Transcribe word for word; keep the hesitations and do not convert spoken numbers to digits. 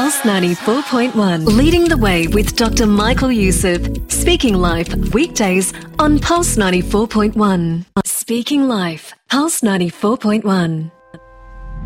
Pulse ninety-four point one. Leading the way with Doctor Michael Youssef. Speaking Life, weekdays on Pulse ninety-four point one. Speaking Life, Pulse ninety-four point one.